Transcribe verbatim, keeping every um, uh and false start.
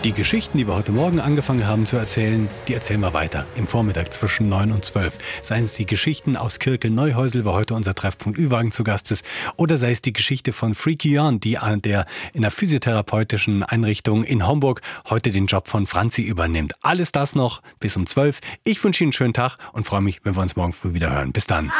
Die Geschichten, die wir heute Morgen angefangen haben zu erzählen, die erzählen wir weiter im Vormittag zwischen neun und zwölf. Seien es die Geschichten aus Kirkel-Neuhäusel, wo heute unser Treffpunkt Ü-Wagen zu Gast ist, oder sei es die Geschichte von Freaky Jörn, die an der in der physiotherapeutischen Einrichtung in Homburg heute den Job von Franzi übernimmt. Alles das noch bis um zwölf. Ich wünsche Ihnen einen schönen Tag und freue mich, wenn wir uns morgen früh wieder hören. Bis dann.